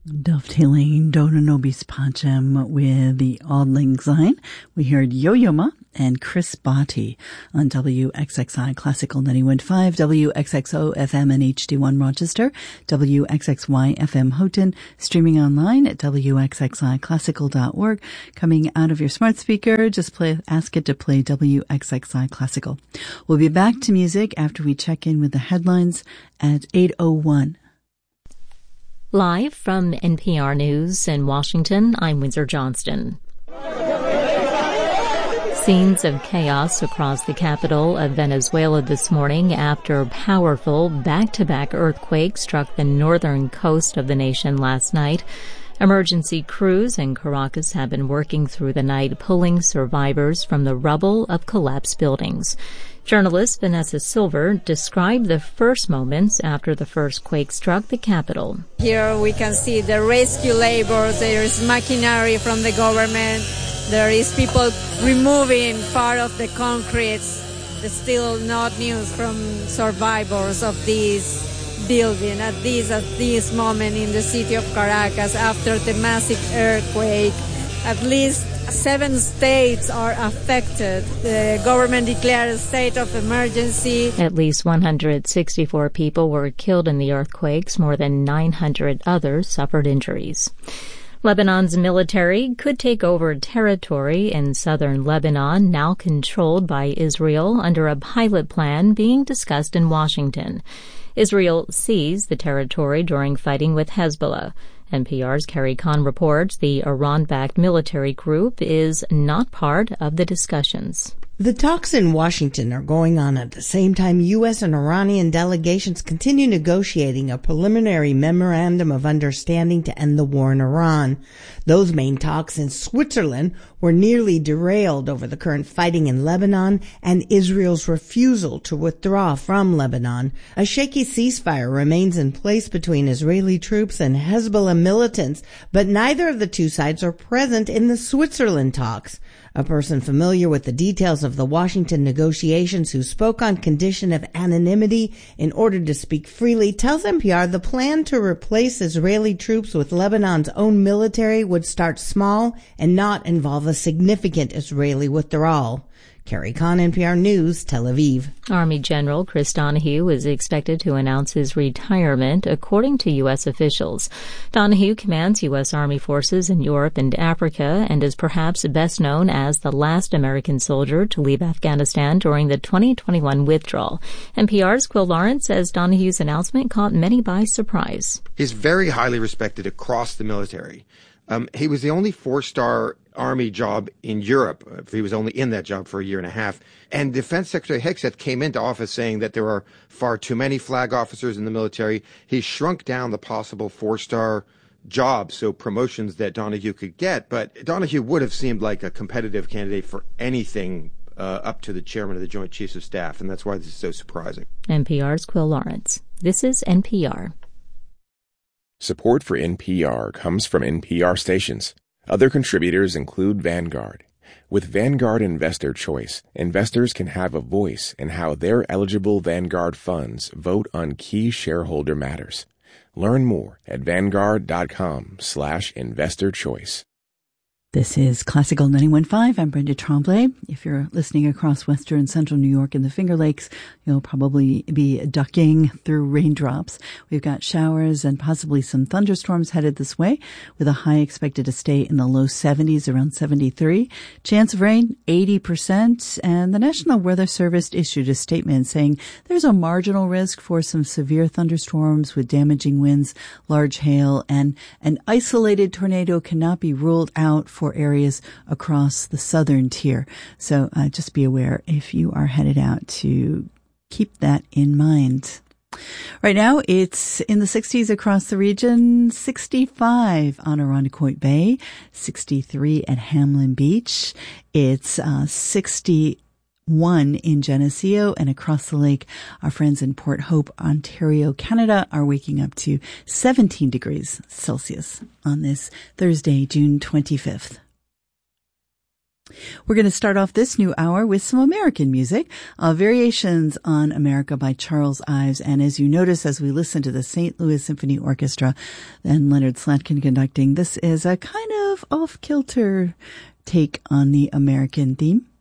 Dovetailing Dononobis Pacem with the Auld Lang Syne, we heard Yo-Yo Ma and Chris Botti on WXXI Classical 91.5, WXXO FM and HD1 Rochester, WXXY FM Houghton, streaming online at WXXIClassical.org. Coming out of your smart speaker, just ask it to play WXXI Classical. We'll be back to music after we check in with the headlines at 8:01. Live from NPR News in Washington, I'm Windsor Johnston. Scenes of chaos across the capital of Venezuela this morning after powerful back-to-back earthquakes struck the northern coast of the nation last night. Emergency crews in Caracas have been working through the night, pulling survivors from the rubble of collapsed buildings. Journalist Vanessa Silver described the first moments after the first quake struck the capital. Here we can see the rescue labors. There is machinery from the government. There is people removing part of the concrete. There's still not news from survivors of this building at this moment in the city of Caracas after the massive earthquake. At least 7 states are affected. The government declared a state of emergency. At least 164 people were killed in the earthquakes. More than 900 others suffered injuries. Lebanon's military could take over territory in southern Lebanon, now controlled by Israel, under a pilot plan being discussed in Washington. Israel seized the territory during fighting with Hezbollah. NPR's Carrie Kahn reports the Iran-backed military group is not part of the discussions. The talks in Washington are going on at the same time U.S. and Iranian delegations continue negotiating a preliminary memorandum of understanding to end the war in Iran. Those main talks in Switzerland were nearly derailed over the current fighting in Lebanon and Israel's refusal to withdraw from Lebanon. A shaky ceasefire remains in place between Israeli troops and Hezbollah militants, but neither of the two sides are present in the Switzerland talks. A person familiar with the details of the Washington negotiations who spoke on condition of anonymity in order to speak freely tells NPR the plan to replace Israeli troops with Lebanon's own military would start small and not involve a significant Israeli withdrawal. Carrie Kahn, NPR News, Tel Aviv. Army General Chris Donahue is expected to announce his retirement, according to U.S. officials. Donahue commands U.S. Army forces in Europe and Africa and is perhaps best known as the last American soldier to leave Afghanistan during the 2021 withdrawal. NPR's Quill Lawrence says Donahue's announcement caught many by surprise. He's very highly respected across the military. He was the only four-star Army job in Europe. He was only in that job for a year and a half. And Defense Secretary Hegseth came into office saying that there are far too many flag officers in the military. He shrunk down the possible four-star jobs, so promotions that Donahue could get. But Donahue would have seemed like a competitive candidate for anything up to the chairman of the Joint Chiefs of Staff, and that's why this is so surprising. NPR's Quill Lawrence. This is NPR. Support for NPR comes from NPR stations. Other contributors include Vanguard. With Vanguard Investor Choice, investors can have a voice in how their eligible Vanguard funds vote on key shareholder matters. Learn more at Vanguard.com/investorchoice. This is Classical 91.5. I'm Brenda Tremblay. If you're listening across western and central New York and the Finger Lakes, you'll probably be ducking through raindrops. We've got showers and possibly some thunderstorms headed this way, with a high expected to stay in the low 70s, around 73. Chance of rain, 80%. And the National Weather Service issued a statement saying there's a marginal risk for some severe thunderstorms with damaging winds, large hail, and an isolated tornado cannot be ruled out for areas across the southern tier. So just be aware if you are headed out to keep that in mind. Right now, it's in the 60s across the region, 65 on Irondequoit Bay, 63 at Hamlin Beach. It's 61 in Geneseo, and across the lake, our friends in Port Hope, Ontario, Canada, are waking up to 17 degrees Celsius on this Thursday, June 25th. We're going to start off this new hour with some American music, Variations on America by Charles Ives. And as you notice, as we listen to the St. Louis Symphony Orchestra and Leonard Slatkin conducting, this is a kind of off-kilter take on the American theme.